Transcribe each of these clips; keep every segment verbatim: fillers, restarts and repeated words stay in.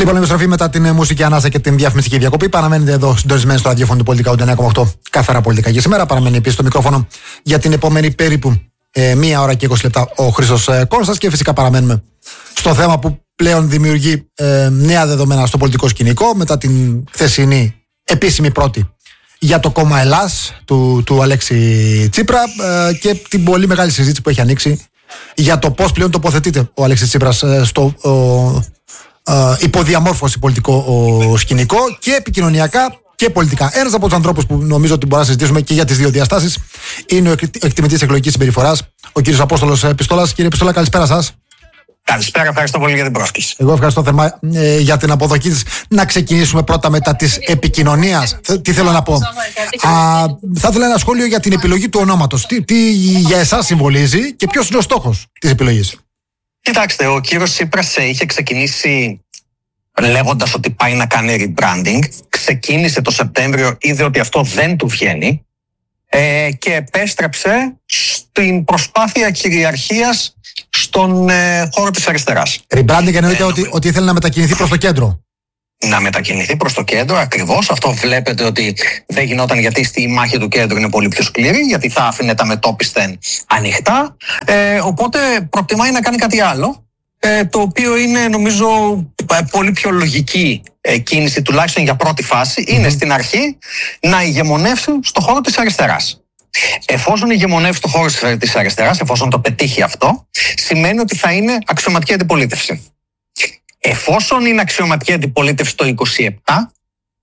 Λοιπόν, επιστροφή μετά την μουσική ανάσα και την διαφημιστική διακοπή. Παραμένετε εδώ συντονισμένοι στο ραδιόφωνο του Πολιτικά ογδόντα εννέα κόμμα οκτώ. Καθαρά πολιτικά και σήμερα. Παραμένει επίσης στο μικρόφωνο για την επόμενη περίπου ε, μία ώρα και είκοσι λεπτά ο Χρήστος ε, Κόνστας. Και φυσικά παραμένουμε στο θέμα που πλέον δημιουργεί ε, νέα δεδομένα στο πολιτικό σκηνικό μετά την χθεσινή επίσημη πρώτη για το κόμμα Ελλάς του, του Αλέξη Τσίπρα ε, και την πολύ μεγάλη συζήτηση που έχει ανοίξει για το πώς πλέον τοποθετείται ο Αλέξης Τσίπρας ε, στο ε, ε, υποδιαμόρφωση πολιτικό ο, σκηνικό και επικοινωνιακά και πολιτικά. Ένας από τους ανθρώπους που νομίζω ότι μπορούμε να συζητήσουμε και για τις δύο διαστάσεις είναι ο εκτιμητής εκλογικής συμπεριφοράς, ο κύριος Απόστολος Πιστόλας. Κύριε Πιστόλα, καλησπέρα σας. Καλησπέρα, ευχαριστώ πολύ για την πρόσκληση. Εγώ ευχαριστώ θερμά ε, για την αποδοχή της. Να ξεκινήσουμε πρώτα μετά της επικοινωνίας. Τι θέλω να πω. Α, θα ήθελα ένα σχόλιο για την επιλογή του ονόματος. Τι, τι για εσάς συμβολίζει και ποιος είναι ο στόχος της επιλογής. Κοιτάξτε, ο κύριος Τσίπρας είχε ξεκινήσει λέγοντας ότι πάει να κάνει rebranding. Ξεκίνησε το Σεπτέμβριο, είδε ότι αυτό δεν του βγαίνει ε, και επέστρεψε στην προσπάθεια κυριαρχίας στον ε, χώρο της αριστεράς. Rebranding εννοείται ε, ότι, ότι ήθελε να μετακινηθεί προς το κέντρο. Να μετακινηθεί προς το κέντρο, ακριβώς. Αυτό βλέπετε ότι δεν γινόταν, γιατί στη μάχη του κέντρου είναι πολύ πιο σκληρή, γιατί θα άφηνε τα μετόπισθεν ανοιχτά. Ε, οπότε προτιμάει να κάνει κάτι άλλο, ε, το οποίο είναι νομίζω πολύ πιο λογική ε, κίνηση, τουλάχιστον για πρώτη φάση. Mm-hmm. Είναι στην αρχή να ηγεμονεύσει στο χώρο της αριστεράς. Εφόσον ηγεμονεύσει στο χώρο της αριστεράς, εφόσον το πετύχει αυτό, σημαίνει ότι θα είναι αξιωματική αντιπολίτευση. Εφόσον είναι αξιωματική αντιπολίτευση το είκοσι επτά,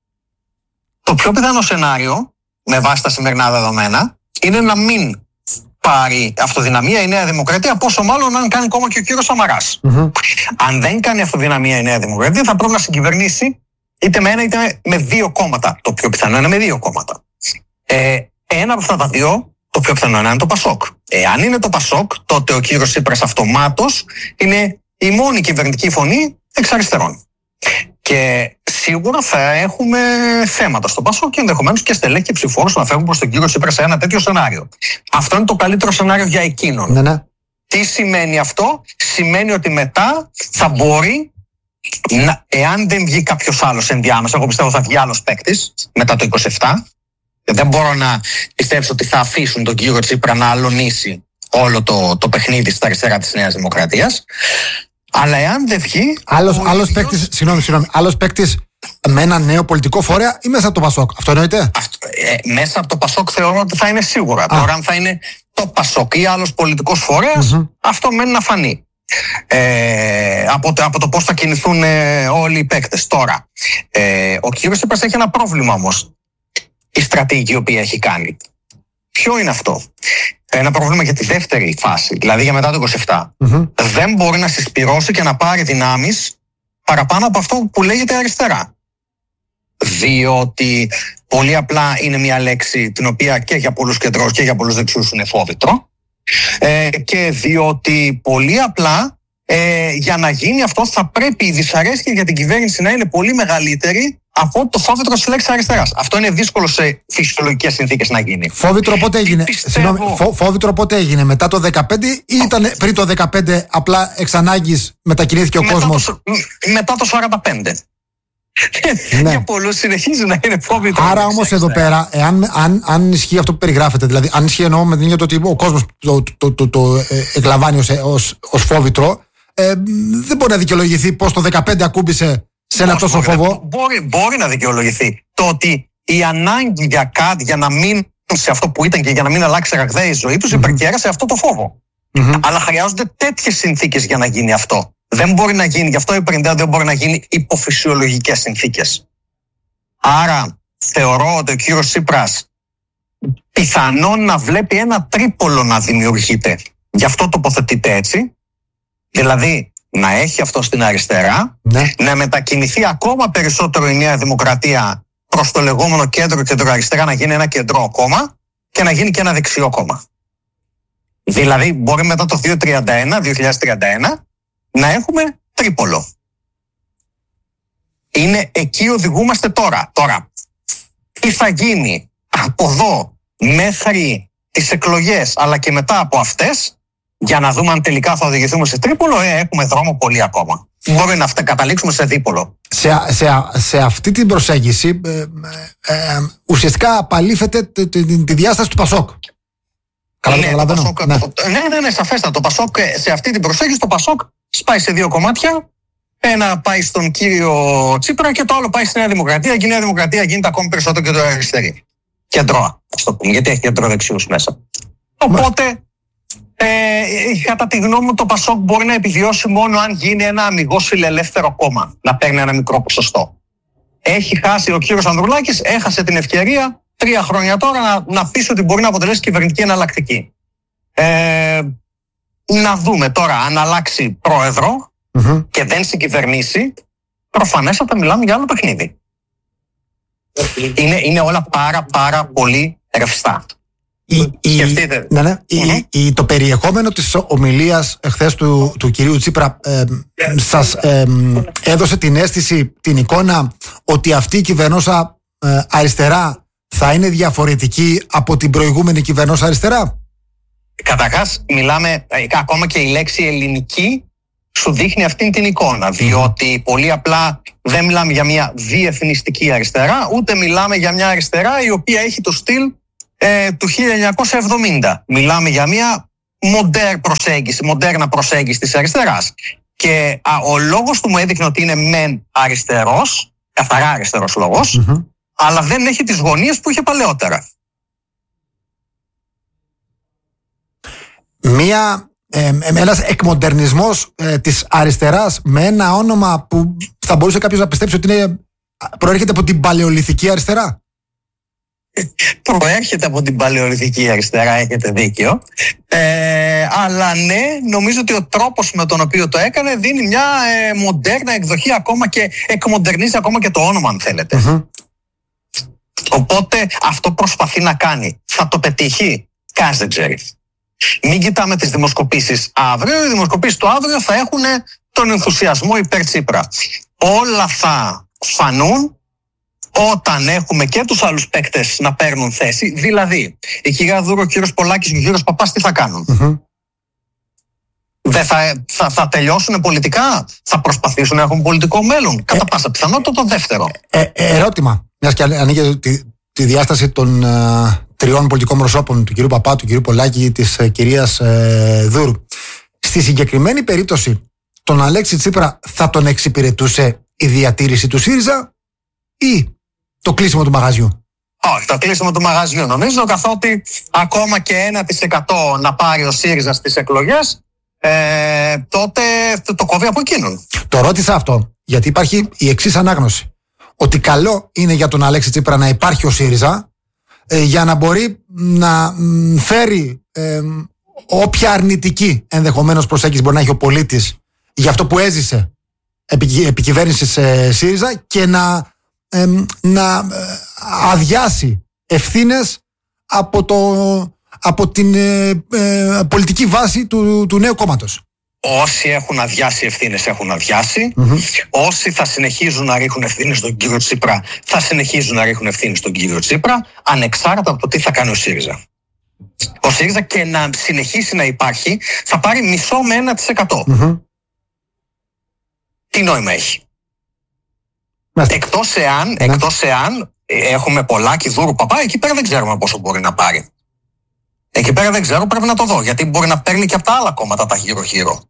το πιο πιθανό σενάριο, με βάση τα σημερινά δεδομένα, είναι να μην πάρει αυτοδυναμία η Νέα Δημοκρατία, πόσο μάλλον αν κάνει κόμμα και ο κύριος Σαμαράς. Mm-hmm. Αν δεν κάνει αυτοδυναμία η Νέα Δημοκρατία, θα πρέπει να συγκυβερνήσει είτε με ένα είτε με δύο κόμματα. Το πιο πιθανό είναι με δύο κόμματα. Ε, ένα από αυτά τα δύο, το πιο πιθανό είναι το Πασόκ. Εάν είναι το Πασόκ, τότε ο κύριος Τσίπρας αυτομάτως είναι η μόνη κυβερνητική φωνή εξ αριστερών. Και σίγουρα θα έχουμε θέματα στο Πασόκ και ενδεχομένως και στελέχη και ψηφοφόρους να φεύγουν προς τον κύριο Τσίπρα σε ένα τέτοιο σενάριο. Αυτό είναι το καλύτερο σενάριο για εκείνον. Ναι, ναι. Τι σημαίνει αυτό? Σημαίνει ότι μετά θα μπορεί, να, εάν δεν βγει κάποιος άλλος ενδιάμεσα, εγώ πιστεύω θα βγει άλλος παίκτης μετά το είκοσι επτά. Δεν μπορώ να πιστέψω ότι θα αφήσουν τον κύριο Τσίπρα να αλωνίσει όλο το, το παιχνίδι στα αριστερά της Νέας Δημοκρατίας. Αλλά εάν δεν βγει. Άλλος, άλλος ίδιος... παίκτης, συγγνώμη, συγγνώμη, άλλος παίκτης με ένα νέο πολιτικό φορέα ή μέσα από το Πασόκ. Αυτό εννοείται. Αυτό, ε, μέσα από το Πασόκ θεωρώ ότι θα είναι σίγουρα. Α. Τώρα, αν θα είναι το Πασόκ ή άλλος πολιτικός φορέας, mm-hmm. αυτό μένει να φανεί. Ε, από, το, από το πώς θα κινηθούν ε, όλοι οι παίκτες. Τώρα, ε, ο κύριος Τσίπρας έχει ένα πρόβλημα όμως. Η στρατηγική η οποία έχει κάνει. Ποιο είναι αυτό? Ένα πρόβλημα για τη δεύτερη φάση, δηλαδή για μετά το είκοσι επτά. Mm-hmm. Δεν μπορεί να συσπυρώσει και να πάρει δυνάμεις παραπάνω από αυτό που λέγεται αριστερά. Διότι πολύ απλά είναι μια λέξη την οποία και για πολλούς κεντρούς και για πολλούς δεξιούς είναι φόβητρο. Ε, και διότι πολύ απλά ε, για να γίνει αυτό θα πρέπει η δυσαρέσκεια για την κυβέρνηση να είναι πολύ μεγαλύτερη από το φόβητρο της λέξης αριστεράς. Αυτό είναι δύσκολο σε φυσιολογικές συνθήκες να γίνει. Φόβητρο πότε έγινε? Πιστεύω... Συγνώμη, φο, φόβητρο πότε έγινε? Μετά το δεκαπέντε ή ήταν πριν το δεκαπέντε, απλά εξ ανάγκης μετακινήθηκε ο μετά κόσμος? Το, μετά το σαράντα πέντε. Ναι. Για πολλούς συνεχίζει να είναι φόβητρο. Άρα όμως εδώ πέρα, εάν, αν, αν ισχύει αυτό που περιγράφεται, δηλαδή αν ισχύει εννοώ με την έννοια ότι ο κόσμος το, το, το, το, το ε, εκλαμβάνει ως, ως, ως φόβητρο, ε, δεν μπορεί να δικαιολογηθεί πως το δεκαπέντε ακούμπησε σε ένα τόσο μπορεί, φόβο. Μπορεί, μπορεί να δικαιολογηθεί το ότι η ανάγκη για κάτι, για να μην σε αυτό που ήταν και για να μην αλλάξει ραγδαία η ζωή τους, mm-hmm. υπερκέρασε αυτό το φόβο. Mm-hmm. Αλλά χρειάζονται τέτοιες συνθήκες για να γίνει αυτό. Δεν μπορεί να γίνει, γι' αυτό η πενήντα δεν μπορεί να γίνει υπό φυσιολογικές συνθήκες. Άρα θεωρώ ότι ο κύριος Τσίπρας πιθανόν να βλέπει ένα τρίπολο να δημιουργείται. Γι' αυτό τοποθετείται έτσι. Δηλαδή να έχει αυτό στην αριστερά, ναι. να μετακινηθεί ακόμα περισσότερο η Νέα Δημοκρατία προς το λεγόμενο κέντρο κεντροαριστερά, να γίνει ένα κεντρό κόμμα και να γίνει και ένα δεξιό κόμμα. Δηλαδή μπορεί μετά το δύο χιλιάδες τριάντα ένα να έχουμε τρίπολο. Είναι εκεί οδηγούμαστε τώρα. Τώρα, τι θα γίνει από εδώ μέχρι τις εκλογές αλλά και μετά από αυτές, για να δούμε αν τελικά θα οδηγηθούμε σε τρίπολο, ε, έχουμε δρόμο πολύ ακόμα. μπορεί να καταλήξουμε σε δίπολο. Σε, σε, σε αυτή την προσέγγιση ε, ε, ε, ουσιαστικά απαλήφεται τη, τη, τη διάσταση του Πασόκ. Καλά ναι, το καταλαβαίνω. Πασόκ, ναι. Το, ναι, ναι, ναι, σαφέστα. Το Πασόκ, σε αυτή την προσέγγιση, το Πασόκ σπάει σε δύο κομμάτια. Ένα πάει στον κύριο Τσίπρα και το άλλο πάει στη Νέα Δημοκρατία. Και η Νέα Δημοκρατία γίνεται ακόμη περισσότερο και το αριστερή. Κεντρώα, ας το πούμε, γιατί έχει κεντροδεξιούς μέσα. Οπότε, ε, κατά τη γνώμη μου, το Πασόκ μπορεί να επιβιώσει μόνο αν γίνει ένα αμιγώς φιλελεύθερο κόμμα. Να παίρνει ένα μικρό ποσοστό. Έχει χάσει ο κύριος Ανδρουλάκης, έχασε την ευκαιρία τρία χρόνια τώρα να, να πείσει ότι μπορεί να αποτελέσει κυβερνητική εναλλακτική. Ε, να δούμε τώρα αν αλλάξει πρόεδρο mm-hmm. και δεν συγκυβερνήσει, προφανέστατα μιλάμε για άλλο παιχνίδι. Είναι, είναι όλα πάρα πάρα πολύ ρευστά. Η, η, ναι, ναι, mm-hmm. η, η, το περιεχόμενο της ομιλίας χθες του, του κυρίου Τσίπρα ε, σας ε, έδωσε την αίσθηση, την εικόνα ότι αυτή η κυβερνόσα ε, αριστερά θα είναι διαφορετική από την προηγούμενη κυβερνόσα αριστερά? Καταρχάς μιλάμε, ακόμα και η λέξη ελληνική σου δείχνει αυτήν την εικόνα, διότι πολύ απλά δεν μιλάμε για μια διεθνιστική αριστερά, ούτε μιλάμε για μια αριστερά η οποία έχει το στυλ ε, του χίλια εννιακόσια εβδομήντα. Μιλάμε για μια μοντέρ προσέγγιση, μοντέρνα προσέγγιση της αριστεράς. Και α, ο λόγος του μου έδειχνε ότι είναι μεν αριστερός, καθαρά αριστερός λόγος, mm-hmm. αλλά δεν έχει τις γωνίες που είχε παλαιότερα. Μία, ε, ένας εκμοντερνισμός ε, της αριστεράς με ένα όνομα που θα μπορούσε κάποιος να πιστέψει ότι είναι, προέρχεται από την παλαιολιθική αριστερά. Προέρχεται από την παλαιολιθική αριστερά, έχετε δίκιο. Ε, αλλά ναι, νομίζω ότι ο τρόπος με τον οποίο το έκανε δίνει μια ε, μοντέρνα εκδοχή ακόμα και εκμοντερνίζει ακόμα και το όνομα, αν θέλετε. Mm-hmm. Οπότε αυτό προσπαθεί να κάνει. Θα το πετύχει? Κανείς δεν ξέρει. Μην κοιτάμε τις δημοσκοπήσεις αύριο. Οι δημοσκοπήσεις του αύριο θα έχουν τον ενθουσιασμό υπέρ Τσίπρα. Όλα θα φανούν όταν έχουμε και τους άλλους παίκτες να παίρνουν θέση. Δηλαδή, η κυρία Δούρο, ο κύριος Πολάκης και ο κύριος Παπάς τι θα κάνουν? Mm-hmm. Δεν θα, θα, θα τελειώσουν πολιτικά? Θα προσπαθήσουν να έχουν πολιτικό μέλλον? Κατά ε, πάσα πιθανότητα το δεύτερο. Ε, ε, ερώτημα, μιας και ανοίγει τη, τη διάσταση των uh, τριών πολιτικών προσώπων, του κυρίου Παπά, του κυρίου Πολάκη, της uh, κυρίας uh, Δούρου. Στη συγκεκριμένη περίπτωση, τον Αλέξη Τσίπρα θα τον εξυπηρετούσε η διατήρηση του ΣΥΡΙΖΑ ή το κλείσιμο του μαγαζιού? Όχι, το κλείσιμο του μαγαζιού νομίζω, καθότι ακόμα και ένα τοις εκατό να πάρει ο ΣΥΡΙΖΑ στις εκλογές, ε, τότε το, το κόβει από εκείνον. Το ρώτησα αυτό γιατί υπάρχει η εξής ανάγνωση, ότι καλό είναι για τον Αλέξη Τσίπρα να υπάρχει ο ΣΥΡΙΖΑ ε, για να μπορεί να μ, φέρει ε, όποια αρνητική ενδεχομένως προσέγγιση μπορεί να έχει ο πολίτης για αυτό που έζησε επί, επικυβέρνηση σε ΣΥΡΙΖΑ και να Ε, να αδειάσει ευθύνες από, το, από την ε, ε, πολιτική βάση του, του νέου κόμματος. Όσοι έχουν αδειάσει ευθύνες έχουν αδειάσει. Mm-hmm. Όσοι θα συνεχίζουν να ρίχνουν ευθύνες στον κύριο Τσίπρα θα συνεχίζουν να ρίχνουν ευθύνες στον κύριο Τσίπρα, ανεξάρτητα από το τι θα κάνει ο ΣΥΡΙΖΑ. Ο ΣΥΡΙΖΑ και να συνεχίσει να υπάρχει θα πάρει μισό με ένα τοις εκατό. Mm-hmm. Τι νόημα έχει? Εκτός εάν, ναι. εκτός εάν έχουμε Πολάκη, Δούρου, Παπά, εκεί πέρα δεν ξέρουμε πόσο μπορεί να πάρει. Εκεί πέρα δεν ξέρω, πρέπει να το δω. Γιατί μπορεί να παίρνει και από τα άλλα κόμματα τα γύρω-γύρω.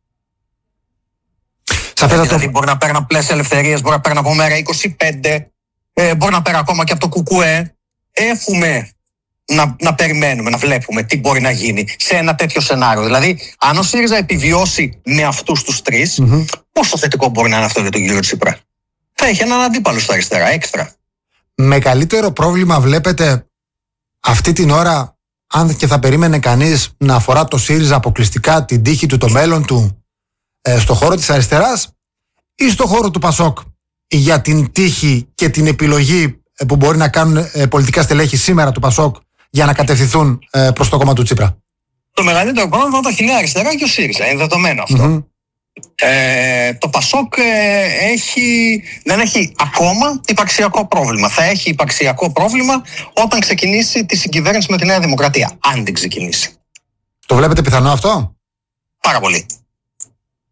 Δηλαδή το... μπορεί να παίρνει από Πλαίσια Ελευθερίας, μπορεί να παίρνει από Μέρα είκοσι πέντε, ε, μπορεί να παίρνει ακόμα και από το Κουκουέ. Έχουμε να, να περιμένουμε, να βλέπουμε τι μπορεί να γίνει σε ένα τέτοιο σενάριο. Δηλαδή, αν ο ΣΥΡΙΖΑ επιβιώσει με αυτούς τους τρεις, mm-hmm. πόσο θετικό μπορεί να είναι αυτό για τον κύριο Τσίπρα? Θα έχει έναν αντίπαλο στα αριστερά, έξτρα. Μεγαλύτερο πρόβλημα βλέπετε αυτή την ώρα, αν και θα περίμενε κανείς να αφορά το ΣΥΡΙΖΑ αποκλειστικά την τύχη του, το μέλλον του ε, στο χώρο της αριστεράς ή στο χώρο του Πασόκ για την τύχη και την επιλογή ε, που μπορεί να κάνουν ε, πολιτικά στελέχη σήμερα του Πασόκ για να κατευθυνθούν ε, προς το κόμμα του Τσίπρα? Το μεγαλύτερο πρόβλημα θα έχει η αριστερά και ο ΣΥΡΙΖΑ, είναι δεδομένο αυτό. Mm-hmm. Ε, το Πασόκ ε, έχει, δεν έχει ακόμα υπαρξιακό πρόβλημα. Θα έχει υπαρξιακό πρόβλημα όταν ξεκινήσει τη συγκυβέρνηση με τη Νέα Δημοκρατία. Αν την ξεκινήσει. Το βλέπετε πιθανό αυτό? Πάρα πολύ.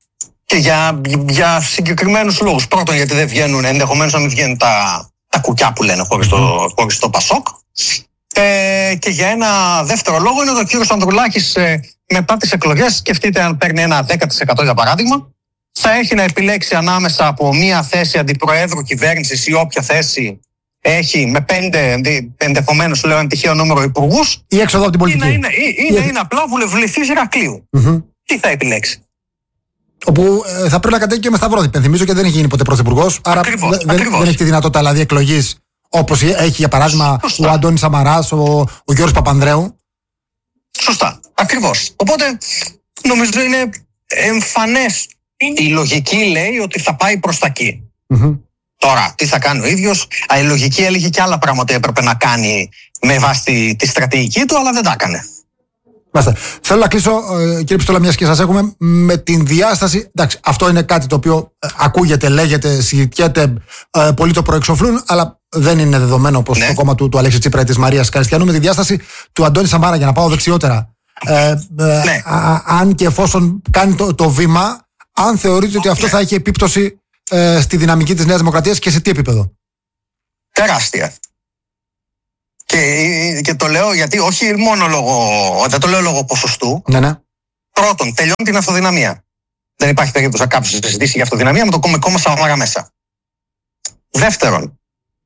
Και για, για συγκεκριμένους λόγους. Πρώτον, γιατί δεν βγαίνουν, ενδεχομένως να μην βγαίνουν τα, τα κουκιά που λένε χωρίς το, χωρίς το Πασόκ. Ε, και για ένα δεύτερο λόγο είναι ότι ο κύριος Ανδρουλάκης ε, μετά τις εκλογές, σκεφτείτε αν παίρνει ένα δέκα τοις εκατό για παράδειγμα, θα έχει να επιλέξει ανάμεσα από μία θέση αντιπροέδρου κυβέρνησης ή όποια θέση έχει με πέντε ενδεχομένως λέω ένα τυχαίο νούμερο υπουργούς, ή έξοδο από την πολιτική. Ή να είναι, ή, ή να είναι απλά βουλευτής Ηρακλείου. Mm-hmm. Τι θα επιλέξει. Όπου ε, θα πρέπει να κατέβει και με σταυρό, υπενθυμίζω, και δεν έχει γίνει ποτέ πρωθυπουργός. Άρα ακριβώς, δεν, ακριβώς. δεν έχει τη δυνατότητα δηλαδή εκλογής όπως έχει για παράδειγμα Σωστά. ο Αντώνης Σαμαράς, ο, ο Γιώργος Παπανδρέου. Σωστά. Ακριβώς. Οπότε νομίζω είναι εμφανές. Η λογική λέει ότι θα πάει προς τα εκεί. Mm-hmm. Τώρα, τι θα κάνει ο ίδιος. Η λογική έλεγε και άλλα πράγματα έπρεπε να κάνει με βάση τη, τη στρατηγική του, αλλά δεν τα έκανε. Μάλιστα. Θέλω να κλείσω, κύριε Πιστόλα, μιας και σας έχουμε, με την διάσταση. Εντάξει, αυτό είναι κάτι το οποίο ακούγεται, λέγεται, συζητιέται, ε, πολλοί το προεξοφλούν, αλλά δεν είναι δεδομένο όπως ναι. το κόμμα του, του Αλέξη Τσίπρα ή της Μαρίας Καριστιανού, με τη διάσταση του Αντώνη Σαμάρα, για να πάω δεξιότερα. Ε, ε, ναι. α, α, αν και εφόσον κάνει το, το βήμα, αν θεωρείτε ότι αυτό ναι. θα έχει επίπτωση ε, στη δυναμική της Νέας Δημοκρατίας και σε τι επίπεδο? Τεράστια. Και, και το λέω γιατί όχι μόνο λόγω, δεν το λέω λόγω ποσοστού. Ναι, ναι. Πρώτον, τελειώνει την αυτοδυναμία. Δεν υπάρχει περίπτωση να κάποιος συζητήσει για αυτοδυναμία με το κόμμα, κόμμα Σαμάρα μέσα. Δεύτερον,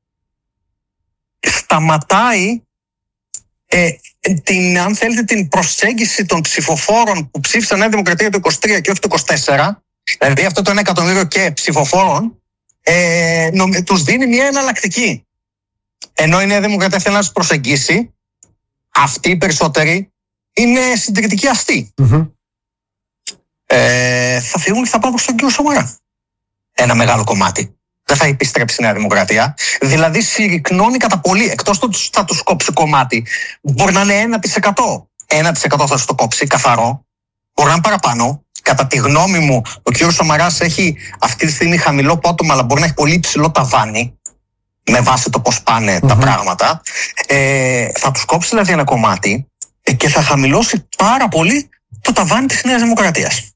σταματάει ε, την, αν θέλετε, την προσέγγιση των ψηφοφόρων που ψήφισαν Νέα Δημοκρατία το είκοσι τρία και όχι το είκοσι τέσσερα, δηλαδή αυτό το ένα εκατομμύριο και ψηφοφόρων, ε, νομ, τους δίνει μια εναλλακτική. Ενώ η Νέα Δημοκρατία θέλει να τους προσεγγίσει, αυτοί οι περισσότεροι είναι συντηρητικοί αστεί. Mm-hmm. Ε, θα φύγουν και θα πάμε στον κύριο Σαμαρά. Ένα μεγάλο κομμάτι. Δεν θα επιστρέψει η Νέα Δημοκρατία. Δηλαδή συρρυκνώνει κατά πολύ. Εκτός του θα τους κόψει κομμάτι. Μπορεί να είναι ένα τοις εκατό. ένα τοις εκατό θα τους το κόψει, καθαρό. Μπορεί να είναι παραπάνω. Κατά τη γνώμη μου, ο κύριος Σαμαράς έχει αυτή τη στιγμή χαμηλό πότομα, αλλά μπορεί να έχει πολύ υψηλό ταβάνι. Με βάση το πώς πάνε mm-hmm. τα πράγματα. Ε, θα τους κόψει δηλαδή ένα κομμάτι και θα χαμηλώσει πάρα πολύ το ταβάνι της Νέας Δημοκρατίας.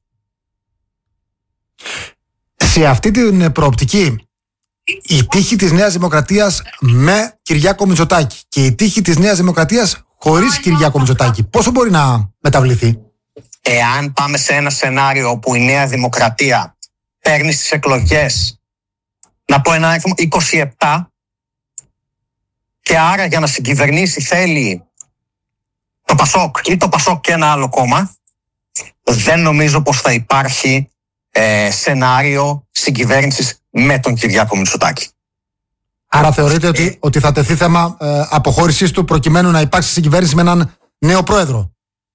Σε αυτή την προοπτική, η τύχη της Νέας Δημοκρατίας με Κυριάκο Μητσοτάκη και η τύχη της Νέας Δημοκρατίας χωρίς Κυριάκο Μητσοτάκη, πόσο μπορεί να μεταβληθεί? Εάν πάμε σε ένα σενάριο όπου η Νέα Δημοκρατία παίρνει στις εκλογές, να πω ένα αριθμό, είκοσι επτά, και άρα για να συγκυβερνήσει θέλει το Πασόκ ή το Πασόκ και ένα άλλο κόμμα, δεν νομίζω πως θα υπάρχει ε, σενάριο συγκυβέρνησης με τον Κυριάκο Μητσοτάκη. Άρα θεωρείτε ότι, ότι θα τεθεί θέμα ε, αποχώρησης του προκειμένου να υπάρξει συγκυβέρνηση με έναν νέο πρόεδρο?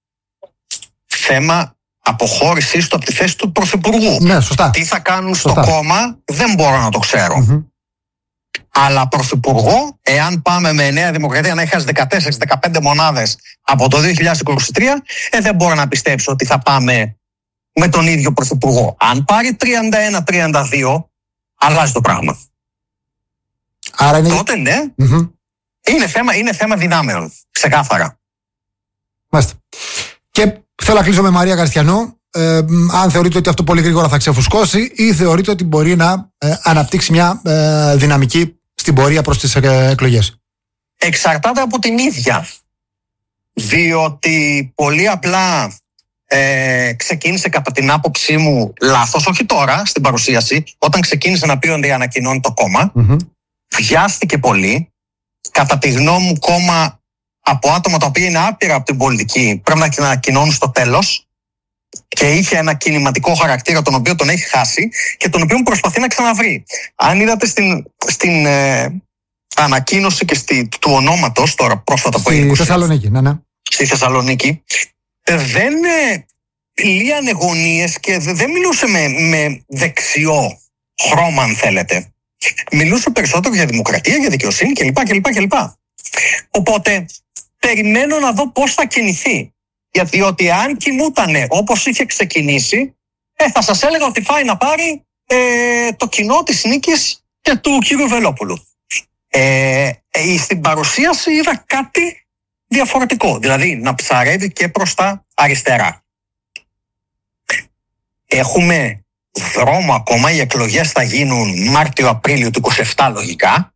Θέμα αποχώρησης του από τη θέση του πρωθυπουργού. Ναι, σωστά. Τι θα κάνουν σωστά. στο κόμμα δεν μπορώ να το ξέρω. Mm-hmm. Αλλά πρωθυπουργό, εάν πάμε με Νέα Δημοκρατία να έχει δεκατέσσερα δεκαπέντε μονάδες από το δύο χιλιάδες είκοσι τρία, ε, δεν μπορώ να πιστέψω ότι θα πάμε με τον ίδιο πρωθυπουργό. Αν πάρει τριάντα ένα τριάντα δύο, αλλάζει το πράγμα. Άρα είναι... Τότε ναι, mm-hmm. είναι, θέμα, είναι θέμα δυνάμεων, ξεκάθαρα. Μάλιστα. Και θέλω να κλείσω με Μαρία Καριστιανού. Ε, αν θεωρείτε ότι αυτό πολύ γρήγορα θα ξεφουσκώσει ή θεωρείτε ότι μπορεί να ε, αναπτύξει μια ε, δυναμική στην πορεία προς τις ε, εκλογές? Εξαρτάται από την ίδια. Διότι πολύ απλά ε, ξεκίνησε κατά την άποψή μου λάθος, όχι τώρα στην παρουσίαση, όταν ξεκίνησε να πει ότι ανακοινώνει το κόμμα, mm-hmm. βιάστηκε πολύ. Κατά τη γνώμη μου, κόμμα από άτομα τα οποία είναι άπειρα από την πολιτική πρέπει να ανακοινώνουν στο τέλος. Και είχε ένα κινηματικό χαρακτήρα τον οποίο τον έχει χάσει και τον οποίο προσπαθεί να ξαναβρει. Αν είδατε στην, στην ε, ανακοίνωση και στη, του ονόματος τώρα πρόσφατα που έγινε. Στη Θεσσαλονίκη, ναι, ναι. Στη Θεσσαλονίκη, δεν ε, λύανε γωνίες και δεν μιλούσε με, με δεξιό χρώμα, αν θέλετε. Μιλούσε περισσότερο για δημοκρατία, για δικαιοσύνη κλπ. κλπ, κλπ. Οπότε περιμένω να δω πώς θα κινηθεί. Γιατί ότι αν κοιμούτανε όπως είχε ξεκινήσει, ε, θα σας έλεγα ότι πάει να πάρει ε, το κοινό της νίκης και του κύριου Βελόπουλου. Ε, ε, στην παρουσίαση είδα κάτι διαφορετικό, δηλαδή να ψαρεύει και προς τα αριστερά. Έχουμε δρόμο ακόμα. Οι εκλογές θα γίνουν Μάρτιο-Απρίλιο του είκοσι επτά λογικά.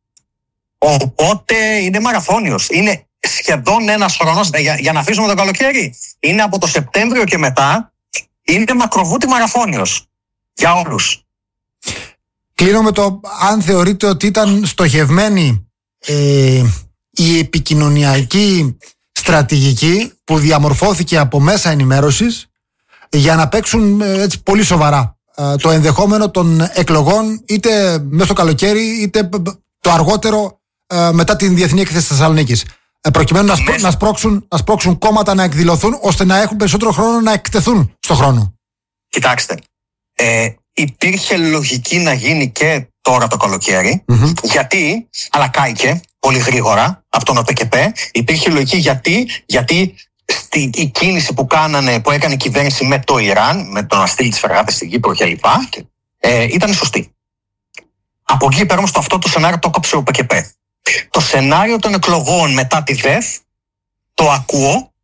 Οπότε είναι μαραθώνιος. Είναι σχεδόν ένας χρόνος, για, για να αφήσουμε το καλοκαίρι. Είναι από το Σεπτέμβριο και μετά, είναι μακροβούτη μαραθώνιος. Για όλους. Κλείνω με το αν θεωρείτε ότι ήταν στοχευμένη ε, η επικοινωνιακή στρατηγική που διαμορφώθηκε από μέσα ενημέρωσης για να παίξουν έτσι πολύ σοβαρά ε, το ενδεχόμενο των εκλογών είτε μέσα στο καλοκαίρι είτε το αργότερο ε, μετά την Διεθνή Έκθεση της Θεσσαλονίκης, ε, προκειμένου να, σπρω, να, σπρώξουν, να σπρώξουν κόμματα να εκδηλωθούν ώστε να έχουν περισσότερο χρόνο να εκτεθούν στο χρόνο. Κοιτάξτε, ε, υπήρχε λογική να γίνει και τώρα το καλοκαίρι, mm-hmm. γιατί, αλλά κάηκε πολύ γρήγορα από τον ΟΠΕΚΕΠΕ. Υπήρχε λογική γιατί, γιατί στη, η κίνηση που, κάνανε, που έκανε η κυβέρνηση με το Ιράν, με το να στείλει τις φρεγάτες στην Κύπρο κλπ. Ε, ήταν σωστή. Από εκεί πέρα όμως το αυτό το σενάριο το έκοψε ο ΟΠΕΚΕΠΕ. Το σενάριο των εκλογών μετά τη ΔΕΘ το ακούω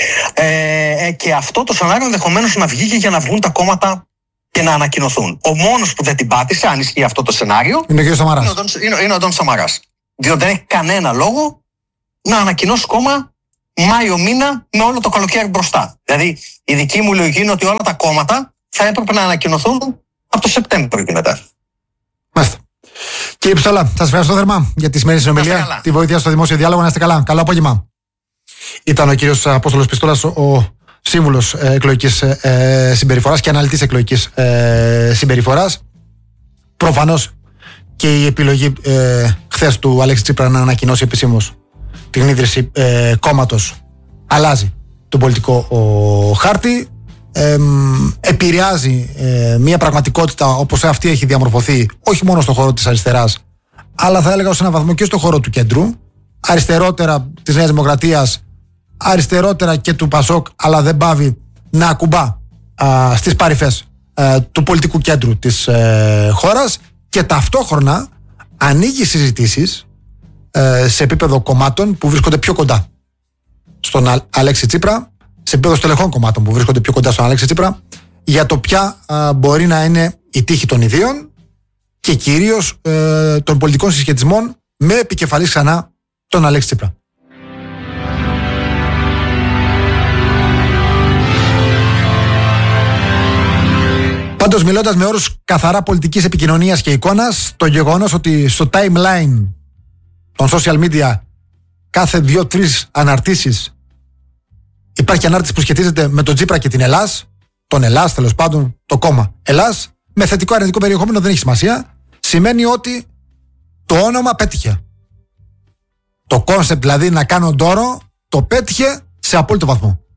ε, και αυτό το σενάριο ενδεχομένως να βγήκε για να βγουν τα κόμματα και να ανακοινωθούν. Ο μόνος που δεν την πάτησε, αν ισχύει αυτό το σενάριο, είναι ο κ. Σαμαράς. Είναι ο, Ντον, είναι, είναι ο Ντον Σαμαράς. Διότι δεν έχει κανένα λόγο να ανακοινώσει κόμμα Μάιο μήνα με όλο το καλοκαίρι μπροστά. Δηλαδή, η δική μου λογική είναι ότι όλα τα κόμματα θα έπρεπε να ανακοινωθούν από το Σεπτέμβριο και μετά. Μάλιστα. Κύριε Πιστόλα, σας ευχαριστώ θερμά για τη σημερινή συνομιλία, τη βοήθεια στο δημόσιο διάλογο. Να είστε καλά. Καλό απόγευμα. Ήταν ο κύριος Απόστολος Πιστόλας, ο σύμβουλος ε, εκλογικής ε, συμπεριφοράς και αναλυτής εκλογικής ε, συμπεριφοράς. Προφανώς και η επιλογή ε, χθες του Αλέξη Τσίπρα να ανακοινώσει επισήμως την ίδρυση ε, κόμματος αλλάζει τον πολιτικό ο, χάρτη. Ε, επηρεάζει ε, μια πραγματικότητα όπως αυτή έχει διαμορφωθεί όχι μόνο στον χώρο της αριστεράς, αλλά θα έλεγα σε έναν βαθμό και στον χώρο του κέντρου, αριστερότερα της Νέας Δημοκρατίας, αριστερότερα και του Πασόκ, αλλά δεν πάβει να ακουμπά α, στις παρυφές α, του πολιτικού κέντρου της ε, χώρας και ταυτόχρονα ανοίγει συζητήσεις ε, σε επίπεδο κομμάτων που βρίσκονται πιο κοντά στον Α, Αλέξη Τσίπρα, σε επίπεδο στελεχών κομμάτων που βρίσκονται πιο κοντά στον Αλέξη Τσίπρα, για το ποια α, μπορεί να είναι η τύχη των ιδίων και κυρίως ε, των πολιτικών συσχετισμών με επικεφαλής ξανά τον Αλέξη Τσίπρα. Πάντως, μιλώντας με όρους καθαρά πολιτικής επικοινωνίας και εικόνας, το γεγονός ότι στο timeline των social media κάθε δύο-τρεις αναρτήσεις υπάρχει ανάρτηση που σχετίζεται με τον Τσίπρα και την Ελλάς, τον Ελλάς τέλος πάντων, το κόμμα Ελλάς, με θετικό αρνητικό περιεχόμενο δεν έχει σημασία, σημαίνει ότι το όνομα πέτυχε. Το κόνσεπτ δηλαδή να κάνω ντόρο το πέτυχε σε απόλυτο βαθμό.